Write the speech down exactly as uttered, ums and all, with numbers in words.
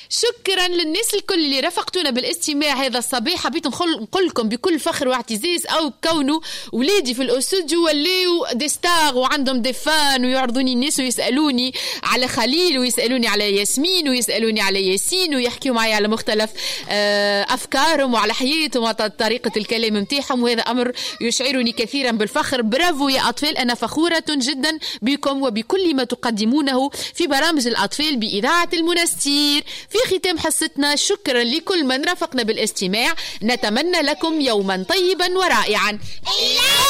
شكرا للناس الكل اللي رافقتونا بالاستماع هذا الصباح. حبيت نقول لكم بكل فخر واعتزاز او كونه ولادي في الاستوديو ولاو دي ستار وعندهم دي فان ويعرضوني الناس ويسالوني على خليل ويسالوني على ياسمين ويسالوني على ياسين ويحكيوا معي على مختلف افكارهم وعلى حياتهم وطريقه الكلام نتاعهم، وهذا امر يشعرني كثيرا بالفخر. برافو يا اطفال، انا فخوره جدا بكم وبكل ما تقدمونه في برامج الاطفال باذاعه المنستير. في ختام حصتنا شكرا لكل من رافقنا بالاستماع، نتمنى لكم يوما طيبا ورائعا.